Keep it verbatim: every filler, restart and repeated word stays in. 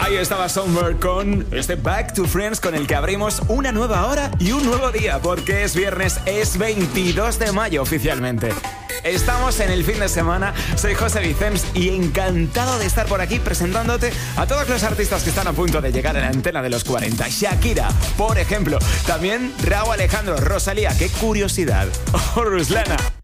Ahí estaba Somewhere con este Back to Friends con el que abrimos una nueva hora y un nuevo día, porque es viernes, es veintidós de mayo oficialmente. Estamos en el fin de semana, soy José Vicens y encantado de estar por aquí presentándote a todos los artistas que están a punto de llegar a la antena de los cuarenta. Shakira, por ejemplo, también Rauw Alejandro, Rosalía, qué curiosidad, o Ruslana.